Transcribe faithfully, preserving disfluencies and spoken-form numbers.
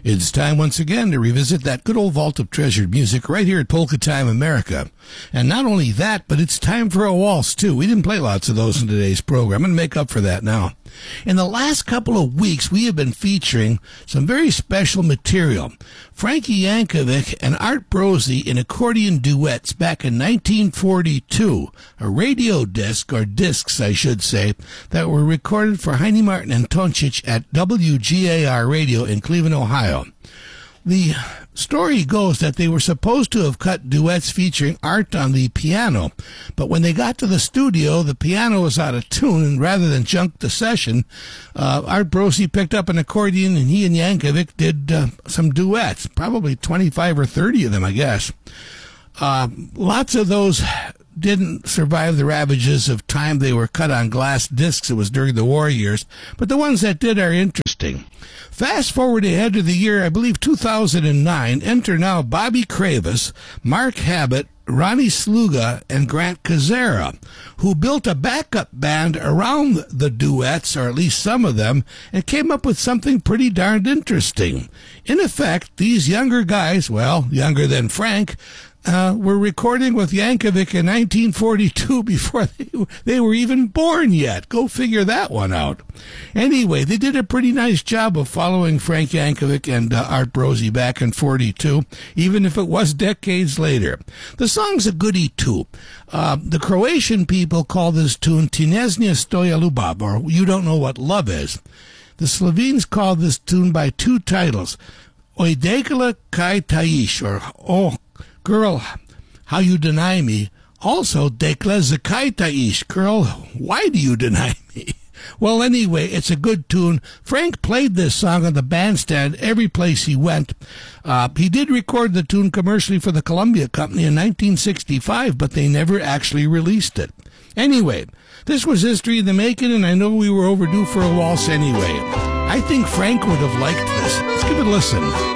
It's time once again to revisit that good old vault of treasured music right here at Polka Time America. And not only that, but it's time for a waltz, too. We didn't play lots of those in today's program. I'm going to make up for that now. In the last couple of weeks, we have been featuring some very special material. Frankie Yankovic and Art Brosey in accordion duets back in nineteen forty-two, a radio disc, or discs, I should say, that were recorded for Heine Martin and Toncic at W G A R Radio in Cleveland, Ohio. The story goes that they were supposed to have cut duets featuring Art on the piano, but when they got to the studio, the piano was out of tune, and rather than junk the session, uh, Art Brosey picked up an accordion, and he and Yankovic did uh, some duets, probably twenty-five or thirty of them, I guess. Uh, lots of those didn't survive the ravages of time. They were cut on glass discs. It was during the war years, but the ones that did are interesting. Fast forward ahead to the year, I believe, two thousand nine. Enter now Bobby Kravis, Mark Habit, Ronnie Sluga, and Grant Kazera, who built a backup band around the duets, or at least some of them, and came up with something pretty darned interesting. In effect, these younger guys, well, younger than Frank, Uh, were recording with Yankovic in nineteen forty-two before they, they were even born yet. Go figure that one out. Anyway, they did a pretty nice job of following Frank Yankovic and uh, Art Brosey back in forty-two, even if it was decades later. The song's a goodie, too. Uh, the Croatian people call this tune Tinesnja Stoja Ljubav, or You Don't Know What Love Is. The Slovenes call this tune by two titles, Oj dekle kaj tajiš, or Oh, Girl, How You Deny Me. Also, Dekle zakaj tajiš, Girl, Why Do You Deny Me? Well, anyway, it's a good tune. Frank played this song on the bandstand every place he went. Uh, he did record the tune commercially for the Columbia Company in nineteen sixty-five, but they never actually released it. Anyway, this was history in the making, and I know we were overdue for a waltz anyway. I think Frank would have liked this. Let's give it a listen.